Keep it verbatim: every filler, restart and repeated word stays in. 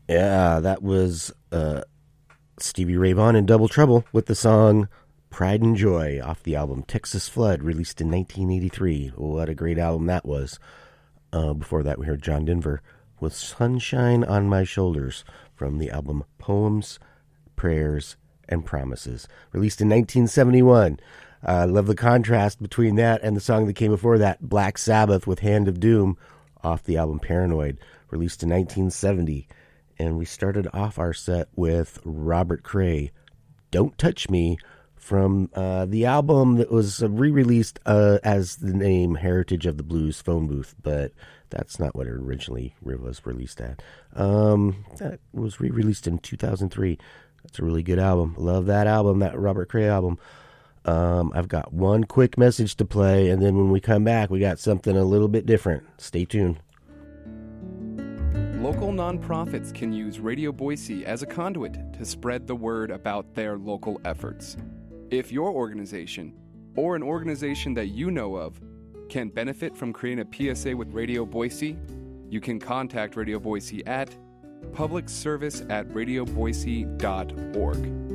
Yeah, that was uh, Stevie Ray Vaughan in Double Trouble with the song Pride and Joy off the album Texas Flood, released in nineteen eighty-three. What a great album that was. Uh, before that, we heard John Denver with Sunshine on My Shoulders from the album Poems, Prayers, and Promises, released in nineteen seventy-one. I uh, love the contrast between that and the song that came before that, Black Sabbath with Hand of Doom, off the album Paranoid, released in nineteen seventy. And we started off our set with Robert Cray, Don't Touch Me, from uh, the album that was re-released uh, as the name Heritage of the Blues Phone Booth, but that's not what it originally was released at. Um, that was re-released in two thousand three. That's a really good album. Love that album, that Robert Cray album. Um, I've got one quick message to play, and then when we come back, we got something a little bit different. Stay tuned. Local nonprofits can use Radio Boise as a conduit to spread the word about their local efforts. If your organization, or an organization that you know of, can benefit from creating a P S A with Radio Boise, you can contact Radio Boise at public service at radio boise dot org.